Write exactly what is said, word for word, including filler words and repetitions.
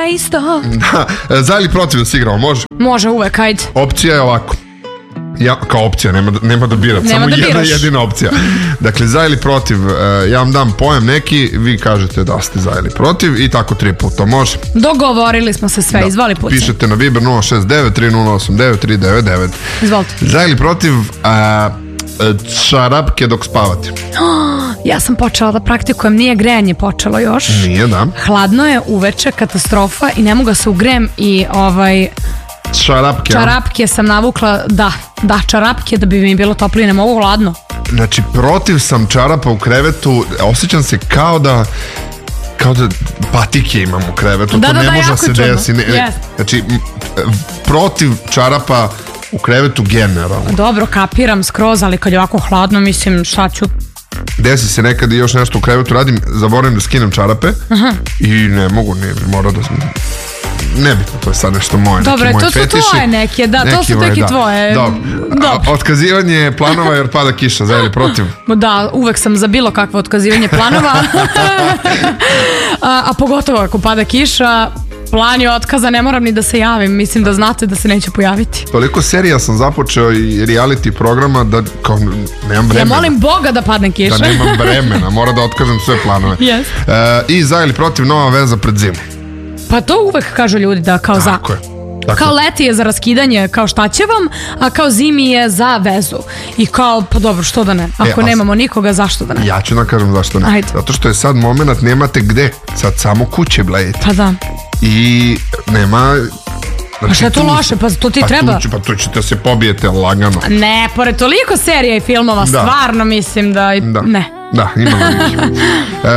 isto. Da, za ili protiv da se igramo, može? Može uvek, ajde. Opcija je ovako. Ja, kao opcija, nema da, nema da biram, nema samo da jedna biraš. jedina opcija. Dakle, za ili protiv, ja vam dam pojam neki, vi kažete da ste za ili protiv i tako tri puta, može? Dogovorili smo se sve, da. Izvoli pucaj. Pišete na Viber nula šest devet tri nula osam devet tri devet devet. Izvolite. Za ili protiv a, čarapke dok spavate? Oh, ja sam počela da praktikujem, nije grejanje počelo još. Nije, da. Hladno je uveče, katastrofa i ne mogu se ugrem i ovaj... Čarapke. Čarapke sam navukla, da, da, čarapke da bi mi bilo toplije, ne mogu hladno. Znači, protiv sam čarapa u krevetu, osjećam se kao da kao da patike imam u krevetu, da, to da, ne da, može se čudno. desi. Ne, yes. Znači, protiv čarapa u krevetu generalno. Dobro, kapiram skroz, ali kad je ovako hladno, mislim, šta ću... Desi se nekad i još nešto u krevetu radim, zaboravim da skinem čarape. Aha. I ne mogu, ne, mora da... Nebitno, to je sad nešto moje. Dobre, neki to su fetiši. tvoje neke, da, neki to su neki da. tvoje. Dobro. Dobro. Otkazivanje planova jer pada kiša, za ili protiv? Da, uvek sam za bilo kakvo otkazivanje planova. a, a pogotovo ako pada kiša, plan je otkaza, ne moram ni da se javim. Mislim da znate da se neće pojaviti. Toliko serija sam započeo i reality programa da kao nemam vremena. Ja molim Boga da padne kiša. Da nemam vremena, mora da otkažem sve planove. Yes. E, I za ili protiv nova veza pred zimu? Pa to uvek kažu ljudi da kao za... Tako je. Tako. Kao leti je za raskidanje, kao šta će vam, a kao zimi je za vezu. I kao, pa dobro, što da ne? Ako e, nemamo nikoga, zašto da ne? Ja ću da kažem zašto ne. Ajde. Zato što je sad moment, nemate gde. Sad samo kuće blejete. Pa da. I nema... Znači, pa šta je to loše? Pa to ti pa treba. Tu, pa tu ćete se pobijete lagano. Ne, pored toliko serija i filmova, da. Stvarno mislim da... Da. Ne. Da, ima